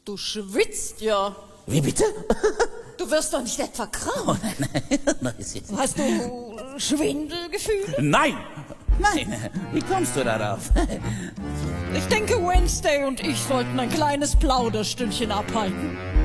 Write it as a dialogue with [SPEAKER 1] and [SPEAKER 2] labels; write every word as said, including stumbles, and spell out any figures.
[SPEAKER 1] Du schwitzt ja.
[SPEAKER 2] Wie bitte?
[SPEAKER 1] Du wirst doch nicht etwa krank.
[SPEAKER 2] Oh, nein, nein, nein, ist jetzt nicht.
[SPEAKER 1] Hast du Schwindelgefühle?
[SPEAKER 2] Nein, nein, wie kommst du darauf?
[SPEAKER 1] Ich denke, Wednesday und ich sollten ein kleines Plauderstündchen abhalten.